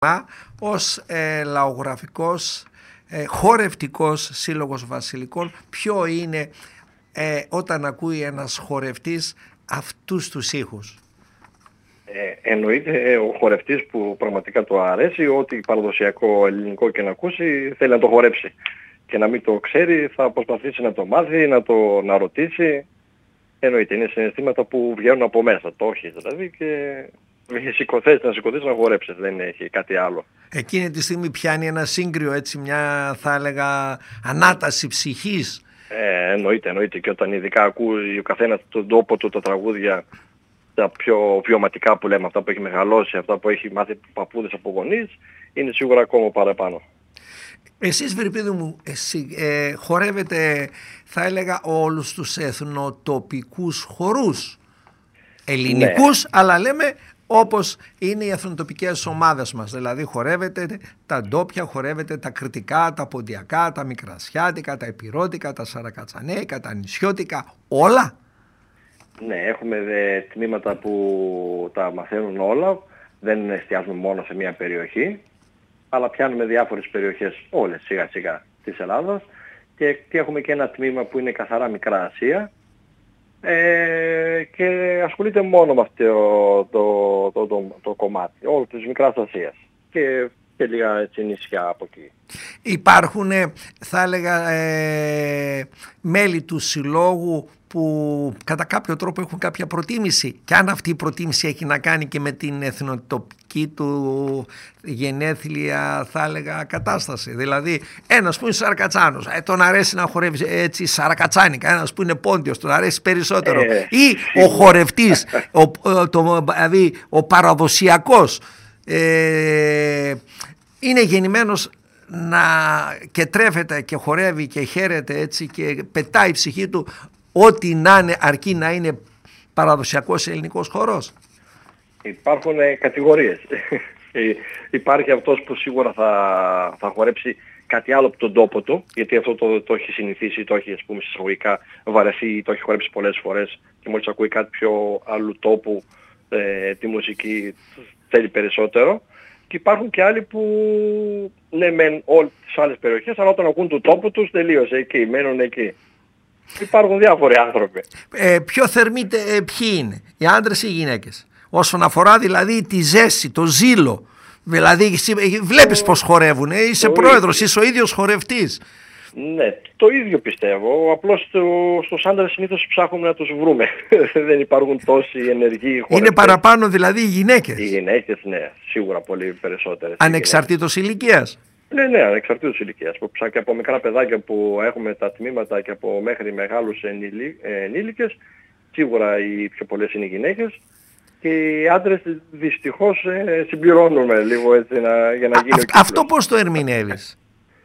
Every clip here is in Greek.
ως λαογραφικός χορευτικός σύλλογος Βασιλικών, ποιο είναι όταν ακούει ένας χορευτής αυτούς τους ήχους? Εννοείται ο χορευτής που πραγματικά του αρέσει, ό,τι παραδοσιακό ελληνικό και να ακούσει θέλει να το χορέψει. Και να μην το ξέρει θα προσπαθήσει να το μάθει, να ρωτήσει. Εννοείται, είναι συναισθήματα που βγαίνουν από μέσα, το όχι δηλαδή, και να σηκωθείς να χορέψεις, δεν έχει κάτι άλλο. Εκείνη τη στιγμή πιάνει ένα σύγκριο, έτσι, μια θα έλεγα ανάταση ψυχής. Εννοείται, και όταν ειδικά ακούει ο καθένας τον τόπο του, τα τραγούδια, τα πιο βιωματικά που λέμε, αυτά που έχει μεγαλώσει, αυτά που έχει μάθει παππούδες από γονείς, είναι σίγουρα ακόμα παραπάνω. Εσείς, Βερπίδη μου, χορεύετε, θα έλεγα, όλους τους εθνοτοπικούς χορούς, ελληνικούς, ναι, αλλά λέμε όπως είναι οι εθνοτοπικές ομάδες μας, δηλαδή χορεύετε τα ντόπια, χορεύετε τα κρητικά, τα ποντιακά, τα μικρασιάτικα, τα επιρώτικα, τα σαρακατσανέικα, τα νησιώτικα, όλα. Ναι, έχουμε τμήματα που τα μαθαίνουν όλα, δεν εστιάζουμε μόνο σε μία περιοχή, αλλά πιάνουμε διάφορες περιοχές όλες σιγά σιγά της Ελλάδας, και έχουμε και ένα τμήμα που είναι καθαρά Μικρά Ασία, και ασχολείται μόνο με αυτό το κομμάτι, όλο της Μικράς Ασίας και λίγα έτσι νησιά από εκεί. Υπάρχουν, θα έλεγα, μέλη του συλλόγου που κατά κάποιο τρόπο έχουν κάποια προτίμηση, και αν αυτή η προτίμηση έχει να κάνει και με την εθνοτοπική του γενέθλια, θα έλεγα, κατάσταση. Δηλαδή δηλαδή που είναι Σαρακατσάνος, τον αρέσει να χορεύει έτσι σαρακατσάνικα, ένας που είναι Πόντιος τον αρέσει περισσότερο, ή ο χορευτής, δηλαδή ο παραδοσιακός, είναι γεννημένος και τρέφεται και χορεύει και χαίρεται έτσι και πετάει η ψυχή του, ό,τι να είναι, αρκεί να είναι παραδοσιακός ελληνικός χορός. Υπάρχουν κατηγορίες. Υπάρχει αυτός που σίγουρα θα χορέψει κάτι άλλο από τον τόπο του, γιατί αυτό το έχει συνηθίσει, το έχει, ας πούμε, εισαγωγικά βαρεθεί, το έχει χορέψει πολλές φορές, και μόλις ακούει κάτι πιο άλλου τόπου, τη μουσική θέλει περισσότερο. Και υπάρχουν και άλλοι που ναι μεν όλες τις άλλες περιοχές, αλλά όταν ακούν του τόπου τους τελείωσε εκεί, μένουν εκεί. Υπάρχουν διάφοροι άνθρωποι. Πιο θερμοί ποιοι είναι, οι άντρες ή οι γυναίκες? Όσον αφορά δηλαδή τη ζέση, το ζήλο. Δηλαδή βλέπεις πως χορεύουν, είσαι πρόεδρος, είσαι ο ίδιος χορευτής. Ναι, το ίδιο πιστεύω. Απλώς στους άντρες συνήθως ψάχνουμε να τους βρούμε. Δεν υπάρχουν τόσοι ενεργοί χορευτές. Είναι παραπάνω δηλαδή οι γυναίκες. Οι γυναίκες, ναι, σίγουρα πολύ περισσότερες. Ανεξαρτήτως ηλικίας. Ναι, ανεξαρτήτως ηλικίας. Και από μικρά παιδάκια που έχουμε τα τμήματα και από μέχρι μεγάλους ενήλικες, σίγουρα οι πιο πολλές είναι οι γυναίκες. Και οι άντρες δυστυχώς συμπληρώνουμε λίγο έτσι για να γίνει ο κύκλος. Αυτό πώς το ερμηνεύεις?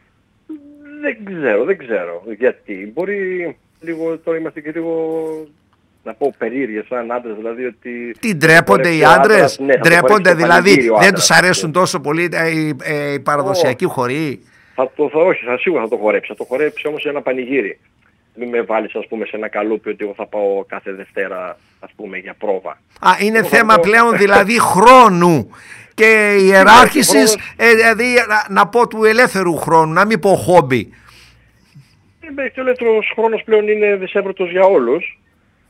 Δεν ξέρω. Γιατί μπορεί λίγο, τώρα είμαστε και λίγο, να πω, περίεργες σαν άντρες, δηλαδή ότι... Τι ντρέπονται οι άντρες? Ναι, ντρέπονται δηλαδή, δεν τους αρέσουν τόσο πολύ οι παραδοσιακοί χοροί? Όχι, σίγουρα θα το χορέψει. Θα το χορέψει όμως σε ένα πανηγύρι. Μην με βάλεις, ας πούμε, σε ένα καλούπι ότι εγώ θα πάω κάθε Δευτέρα, ας πούμε, για πρόβα. Είναι θέμα πλέον δηλαδή χρόνου και ιεράρχησης, δηλαδή να πω του ελεύθερου χρόνου, να μην πω χόμπι. Και ο ελεύθερος χρόνος πλέον είναι δυσέβρετος για όλους.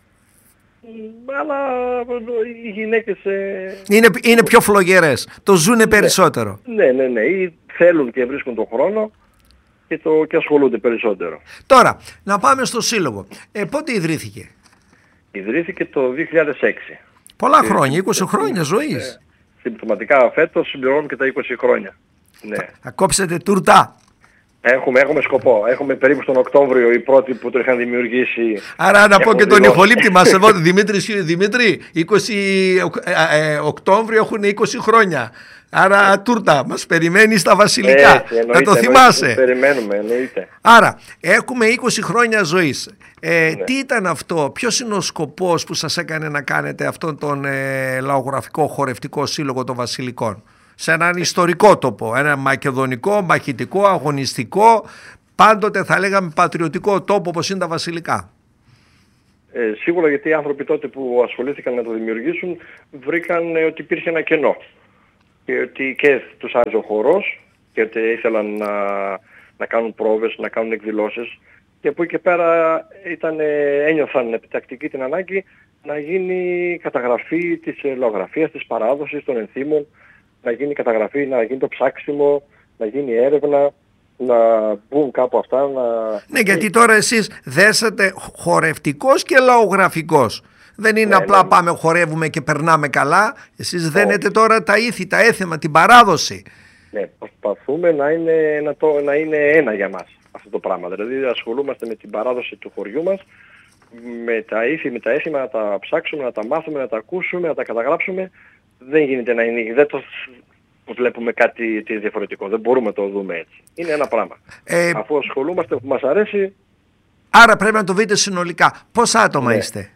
Αλλά οι γυναίκες... Είναι πιο φλογερές, το ζουνε περισσότερο. Ναι, ή θέλουν και βρίσκουν τον χρόνο και ασχολούνται περισσότερο. Τώρα, να πάμε στο σύλλογο. Πότε ιδρύθηκε? Ιδρύθηκε το 2006. Πολλά χρόνια, 20 χρόνια ζωής. Συμπτωματικά φέτος συμπληρώνουμε και τα 20 χρόνια. Ναι. Θα κόψετε τουρτά? Έχουμε σκοπό. Έχουμε περίπου στον Οκτώβριο οι πρώτοι που το είχαν δημιουργήσει. Άρα να πω και τον ηχολήπτη μας εδώ, Δημήτρη, 20 Οκτώβριο έχουν 20 χρόνια. Άρα τούρτα μας περιμένει στα Βασιλικά. Να το θυμάσαι. Περιμένουμε, εννοείται. Άρα έχουμε 20 χρόνια ζωής. Τι ήταν αυτό, ποιος είναι ο σκοπός που σας έκανε να κάνετε αυτόν τον λαογραφικό χορευτικό σύλλογο των Βασιλικών? Σε έναν ιστορικό τόπο, ένα μακεδονικό, μαχητικό, αγωνιστικό, πάντοτε θα λέγαμε πατριωτικό τόπο όπως είναι τα Βασιλικά. Σίγουρα, γιατί οι άνθρωποι τότε που ασχολήθηκαν να το δημιουργήσουν βρήκαν ότι υπήρχε ένα κενό. και ότι και τους άρεσε ο χορός και ότι ήθελαν να κάνουν πρόβες, να κάνουν εκδηλώσεις, και από εκεί και πέρα ένιωθαν επιτακτική την ανάγκη να γίνει καταγραφή της λαογραφίας, της παράδοσης, των ενθύμων, να γίνει καταγραφή, να γίνει το ψάξιμο, να γίνει έρευνα, να μπουν κάπου αυτά. Ναι, γιατί τώρα εσείς δέσατε χορευτικός και λαογραφικός. Δεν είναι απλά πάμε, χορεύουμε και περνάμε καλά. Εσείς δένετε τώρα τα ήθη, τα έθιμα, την παράδοση. Ναι, προσπαθούμε να είναι ένα για μας αυτό το πράγμα. Δηλαδή ασχολούμαστε με την παράδοση του χωριού μας, με τα ήθη, με τα έθιμα, να τα ψάξουμε, να τα μάθουμε, να τα ακούσουμε, να τα καταγράψουμε. Δεν γίνεται να είναι, δεν το βλέπουμε κάτι διαφορετικό. Δεν μπορούμε να το δούμε έτσι. Είναι ένα πράγμα. Αφού ασχολούμαστε που μας αρέσει. Άρα πρέπει να το δείτε συνολικά. Πόσα άτομα είστε?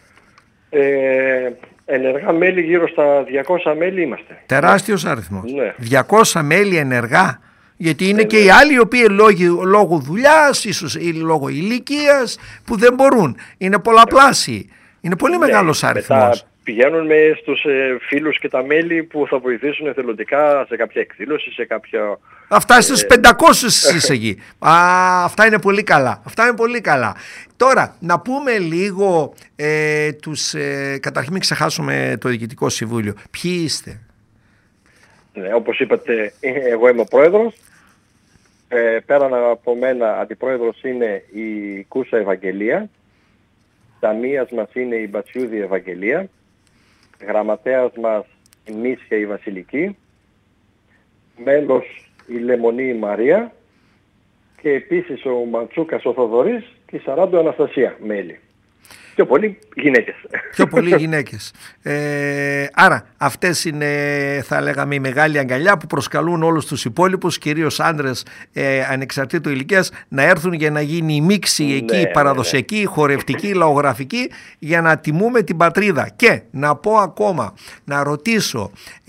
Ενεργά μέλη γύρω στα 200 μέλη είμαστε. Τεράστιος αριθμός. Ναι. 200 μέλη ενεργά. Γιατί είναι και οι άλλοι οι οποίοι λόγω δουλειάς, ίσως ή λόγω ηλικίας, που δεν μπορούν. Είναι πολλαπλάσιοι. Είναι πολύ μεγάλος αριθμός. Πηγαίνουν στους φίλους και τα μέλη που θα βοηθήσουν εθελοντικά σε κάποια εκδήλωση, σε κάποια... Αυτά στους 500 εσείς εκεί. Αυτά είναι πολύ καλά. Αυτά είναι πολύ καλά. Τώρα, να πούμε λίγο καταρχήν μην ξεχάσουμε το Διοικητικό Συμβούλιο. Ποιοι είστε? Ναι, όπως είπατε, εγώ είμαι ο πρόεδρος. Πέραν από μένα, αντιπρόεδρος είναι η Κούσα Ευαγγελία. Ταμείας μας είναι η Μπατσιούδη Ευαγγελία. Γραμματέας μας η Μίσια η Βασιλική. Μέλος η Λεμονή η Μαρία. Και επίσης ο Μαντσούκας ο Θοδωρής και η Σαράντο Αναστασία μέλη. Πιο πολύ γυναίκες. Πιο πολύ γυναίκες. Άρα αυτές είναι, θα λέγαμε, η μεγάλη αγκαλιά που προσκαλούν όλους τους υπόλοιπους, κυρίως άντρες ανεξαρτήτου ηλικίας, να έρθουν για να γίνει η μίξη εκεί, παραδοσιακή, χορευτική, λαογραφική, για να τιμούμε την πατρίδα. Και να πω ακόμα, να ρωτήσω,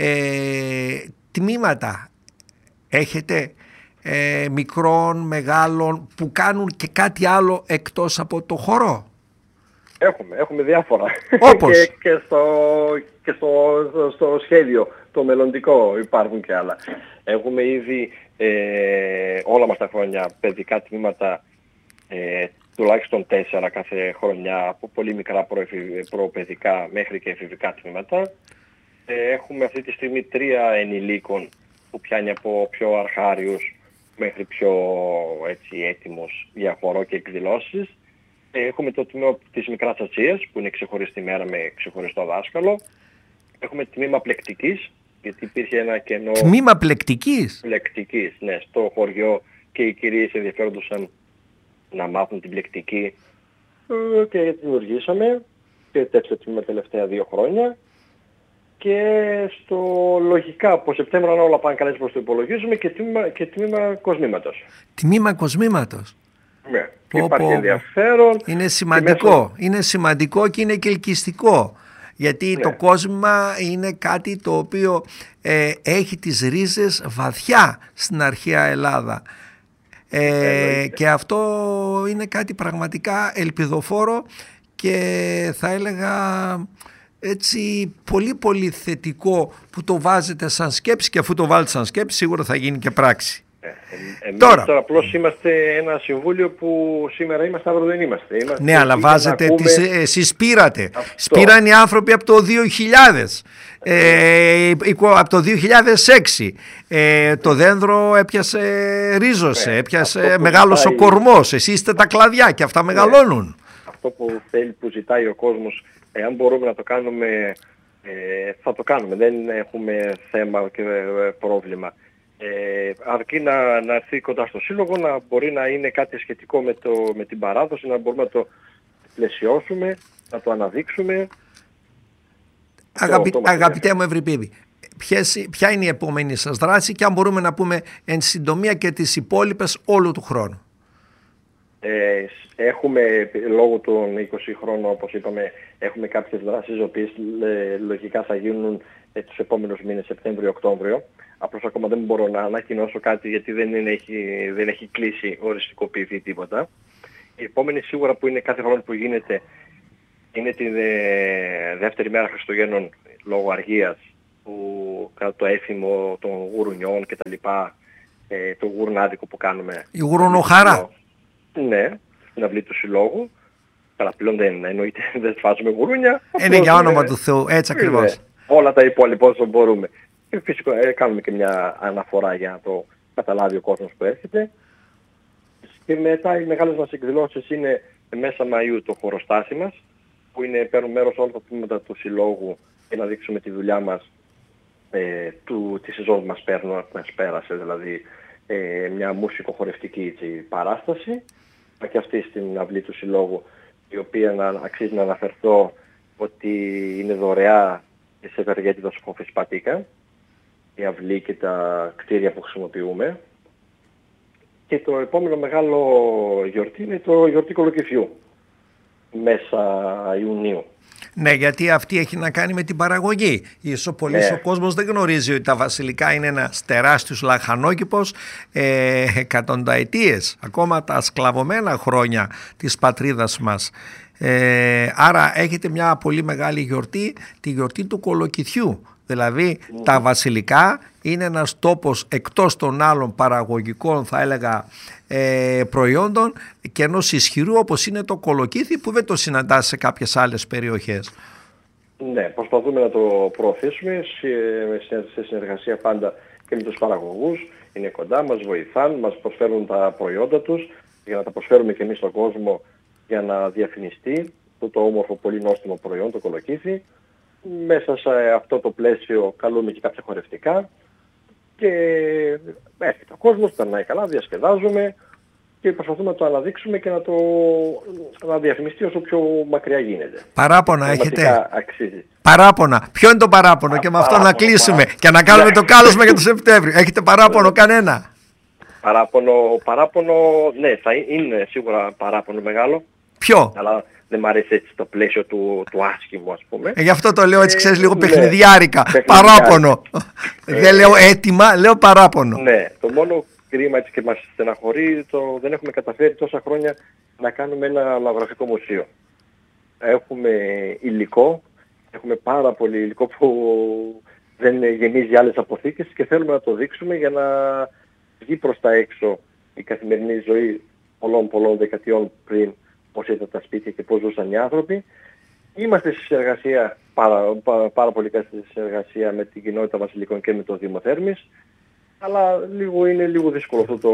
τμήματα έχετε μικρών, μεγάλων, που κάνουν και κάτι άλλο εκτός από το χορό? Έχουμε διάφορα. Όπως? και στο σχέδιο το μελλοντικό υπάρχουν και άλλα. Έχουμε ήδη όλα μας τα χρόνια παιδικά τμήματα, τουλάχιστον 4 κάθε χρονιά, από πολύ μικρά προπαιδικά μέχρι και εφηβικά τμήματα. Έχουμε αυτή τη στιγμή 3 ενηλίκων που πιάνει από πιο αρχάριους μέχρι πιο έτοιμους για χορό και εκδηλώσεις. Έχουμε το τμήμα της Μικράς Ατσίας που είναι ξεχωριστή μέρα με ξεχωριστό δάσκαλο. Έχουμε τμήμα πλεκτικής, γιατί υπήρχε ένα κενό... Τμήμα πλεκτικής? Πλεκτικής, ναι. Στο χωριό και οι κυρίες ενδιαφέρονταν να μάθουν την πλεκτική και δημιουργήσαμε και τέτοιο τμήμα τελευταία 2 χρόνια. Και στο λογικά από Σεπτέμβριο, αν όλα πάνε καλά προς το υπολογίζουμε, και τμήμα κοσμήματος. Τμήμα κοσμήματος. Ναι. Υπάρχει ενδιαφέρον. Είναι σημαντικό. Είναι σημαντικό και είναι και ελκυστικό. Γιατί το κόσμημα είναι κάτι το οποίο έχει τις ρίζες βαθιά στην αρχαία Ελλάδα. Και αυτό είναι κάτι πραγματικά ελπιδοφόρο και θα έλεγα έτσι πολύ πολύ θετικό που το βάζετε σαν σκέψη, και αφού το βάλετε σαν σκέψη σίγουρα θα γίνει και πράξη. Εμείς τώρα απλώς είμαστε ένα συμβούλιο που σήμερα είμαστε, αύριο δεν είμαστε. Ναι, αλλά βάζετε, εσείς πήρατε. Σπήραν οι άνθρωποι από το 2000, από το 2006. Το δένδρο έπιασε, ρίζωσε, έπιασε, μεγάλος ο κορμός. Εσείς είστε τα κλαδιά και αυτά μεγαλώνουν. Αυτό που ζητάει ο κόσμος, εάν μπορούμε να το κάνουμε, θα το κάνουμε. Δεν έχουμε θέμα και πρόβλημα. Αρκεί να έρθει κοντά στο σύλλογο, να μπορεί να είναι κάτι σχετικό με την παράδοση, να μπορούμε να το πλαισιώσουμε, να το αναδείξουμε. Αγαπητέ μου Ευρυπίδη, ποια είναι η επόμενη σας δράση, και αν μπορούμε να πούμε εν συντομία και τις υπόλοιπες όλου του χρόνου? Έχουμε, λόγω των 20 χρόνων, όπως είπαμε, έχουμε κάποιες δράσεις, οι οποίες λογικά θα γίνουν τους επόμενους μήνες, Σεπτέμβριο-Οκτώβριο. Απλώς ακόμα δεν μπορώ να ανακοινώσω κάτι, γιατί δεν έχει κλείσει, οριστικοποιηθεί τίποτα. Η επόμενη σίγουρα που είναι κάθε χρόνο που γίνεται είναι τη δεύτερη μέρα Χριστουγέννων λόγω αργίας κατά το έθιμο των γουρουνιών και τα λοιπά, το γουρνάδικο που κάνουμε. Η γουρουνοχάρα. Ναι, στην αυλή του Συλλόγου. Καλά, πλέον δεν εννοείται, δεν σφάζουμε γουρούνια. Είναι για όνομα του Θεού, έτσι ακριβώς. Όλα τα υπόλοιπα όσο μπορούμε. Και φυσικά κάνουμε και μια αναφορά για να το καταλάβει ο κόσμος που έρχεται. Και μετά οι μεγάλες μας εκδηλώσεις είναι μέσα Μαΐου το χωροστάσι μας, που παίρνουν μέρος όλα τα τμήματα του Συλλόγου για να δείξουμε τη δουλειά μας, τη σεζόν που μας πέρασε, δηλαδή μια μουσικοχορευτική παράσταση, και αυτή στην αυλή του Συλλόγου, η οποία αξίζει να αναφερθώ ότι είναι δωρεά και σε ευεργέτητα Σκοφισπατίκα, η αυλή και τα κτίρια που χρησιμοποιούμε. Και το επόμενο μεγάλο γιορτή είναι το γιορτή Κολοκυθιού, μέσα Ιουνίου. Ναι, γιατί αυτή έχει να κάνει με την παραγωγή. Ίσως ο κόσμος δεν γνωρίζει ότι τα βασιλικά είναι ένας τεράστιος λαχανόκηπος εκατονταετίες, ακόμα τα σκλαβωμένα χρόνια της πατρίδας μας. Άρα έχετε μια πολύ μεγάλη γιορτή, τη γιορτή του Κολοκυθιού. Δηλαδή τα βασιλικά είναι ένας τόπος εκτός των άλλων παραγωγικών, θα έλεγα, προϊόντων και ενός ισχυρού όπως είναι το κολοκύθι, που δεν το συναντάς σε κάποιες άλλες περιοχές. Ναι, προσπαθούμε να το προωθήσουμε σε συνεργασία πάντα και με τους παραγωγούς. Είναι κοντά, μας βοηθάνε, μας προσφέρουν τα προϊόντα τους για να τα προσφέρουμε και εμείς στον κόσμο, για να διαφημιστεί το όμορφο πολύ νόστιμο προϊόν, το κολοκύθι. Μέσα σε αυτό το πλαίσιο καλούμε και κάποια χορευτικά και έρχεται ο κόσμος, περνάει καλά, διασκεδάζουμε και προσπαθούμε να το αναδείξουμε και να διαφημιστεί όσο πιο μακριά γίνεται. Παράπονα έχετε? Αξίζει. Παράπονα. Ποιο είναι το παράπονο? Και με αυτό να κλείσουμε και να κάνουμε το κάλεσμα για το Σεπτέμβριο. Έχετε παράπονο κανένα? Παράπονο, ναι, θα είναι σίγουρα παράπονο μεγάλο. Ποιο? Αλλά δεν μ' αρέσει έτσι το πλαίσιο του άσχημου, ας πούμε. Γι' αυτό το λέω έτσι, ξέρεις, λίγο παιχνιδιάρικα. Παράπονο. Δεν λέω έτοιμα, λέω παράπονο. Ναι, το μόνο κρίμα έτσι και μας στεναχωρεί, δεν έχουμε καταφέρει τόσα χρόνια να κάνουμε ένα λαογραφικό μουσείο. Έχουμε υλικό, έχουμε πάρα πολύ υλικό που δεν γεμίζει άλλες αποθήκες και θέλουμε να το δείξουμε για να βγει προς τα έξω η καθημερινή ζωή πολλών δεκαετιών πριν, πώς ήταν τα σπίτια και πώς ζούσαν οι άνθρωποι. Είμαστε σε συνεργασία, πάρα πολύ καλή συνεργασία με την κοινότητα Βασιλικών και με το Δήμο Θέρμης, αλλά είναι λίγο δύσκολο αυτό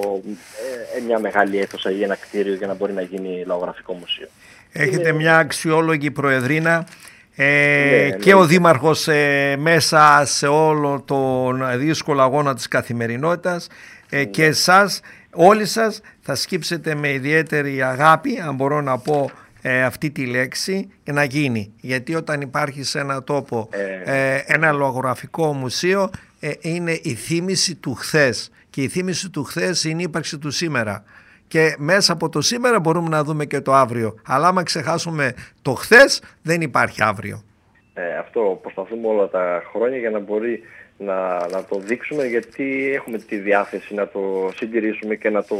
μια μεγάλη αίθουσα ή ένα κτίριο για να μπορεί να γίνει λαογραφικό μουσείο. Έχετε μια αξιόλογη προεδρίνα και ο Δήμαρχος μέσα σε όλο τον δύσκολο αγώνα της καθημερινότητας και εσάς, όλοι σας θα σκύψετε με ιδιαίτερη αγάπη, αν μπορώ να πω αυτή τη λέξη, και να γίνει. Γιατί όταν υπάρχει σε ένα τόπο ένα λογογραφικό μουσείο, είναι η θύμηση του χθες, και η θύμηση του χθες είναι η ύπαρξη του σήμερα. Και μέσα από το σήμερα μπορούμε να δούμε και το αύριο. Αλλά άμα ξεχάσουμε το χθες, δεν υπάρχει αύριο. Αυτό προσπαθούμε όλα τα χρόνια για να μπορεί να το δείξουμε, γιατί έχουμε τη διάθεση να το συντηρήσουμε και να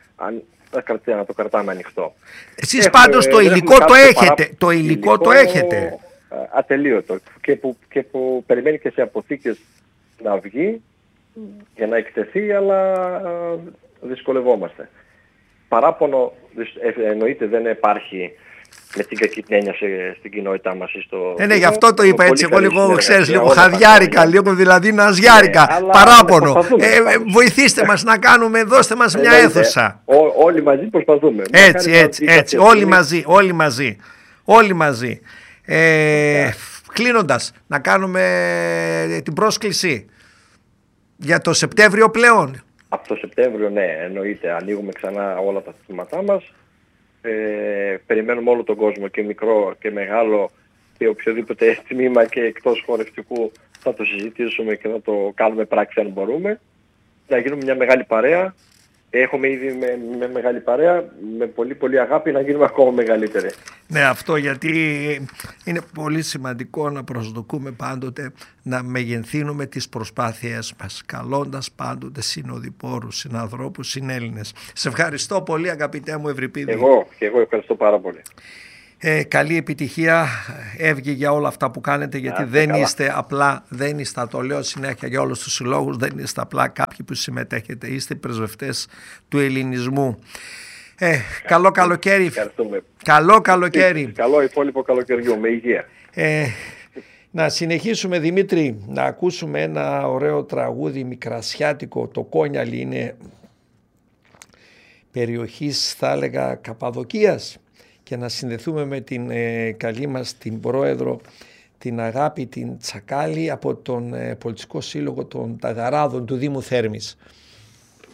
το κρατάμε ανοιχτό. Εσείς πάντως το υλικό το έχετε. Το υλικό το έχετε. Ατελείωτο. Και που περιμένει και σε αποθήκες να βγει για να εκτεθεί, αλλά δυσκολευόμαστε. Παράπονο εννοείται δεν υπάρχει με την κακή την έννοια στην κοινότητά μας. Ναι, γι' αυτό το είπα έτσι. Εγώ λίγο, ξέρεις, λίγο χαδιάρικα, λίγο δηλαδή ναζιάρικα. Παράπονο. Βοηθήστε μας να κάνουμε, δώστε μας μια αίθουσα. Όλοι μαζί προσπαθούμε. Έτσι. Όλοι μαζί. Κλείνοντας, να κάνουμε την πρόσκληση για το Σεπτέμβριο πλέον. Από το Σεπτέμβριο, ναι, εννοείται. Ανοίγουμε ξανά όλα τα συστήματά μας. Περιμένουμε όλο τον κόσμο, και μικρό και μεγάλο, και οποιοδήποτε τμήμα και εκτός χορευτικού θα το συζητήσουμε και θα το κάνουμε πράξη αν μπορούμε. Να γίνουμε μια μεγάλη παρέα. Έχουμε ήδη με μεγάλη παρέα, με πολύ πολύ αγάπη, να γίνουμε ακόμα μεγαλύτεροι. Ναι, αυτό γιατί είναι πολύ σημαντικό να προσδοκούμε πάντοτε να μεγενθύνουμε τις προσπάθειές μας, καλώντας πάντοτε συνοδοιπόρους, συνανθρώπους, συνέλληνες. Σε ευχαριστώ πολύ, αγαπητέ μου Ευρυπίδη. Εγώ ευχαριστώ πάρα πολύ. Καλή επιτυχία, εύγε για όλα αυτά που κάνετε, γιατί δεν είστε απλά, το λέω συνέχεια για όλους τους συλλόγους, δεν είστε απλά κάποιοι που συμμετέχετε, είστε πρεσβευτές του ελληνισμού. Καλό καλοκαίρι. Καλό καλοκαίρι. Καλό υπόλοιπο καλοκαιριού, με υγεία. Να συνεχίσουμε, Δημήτρη, να ακούσουμε ένα ωραίο τραγούδι μικρασιάτικο. Το Κόνιαλι είναι περιοχής, θα έλεγα, Καπαδοκίας, και να συνδεθούμε με την καλή μας την πρόεδρο, την Αγάπη την Τσακάλη, από τον Πολιτικό Σύλλογο των Ταγαράδων του Δήμου Θέρμης.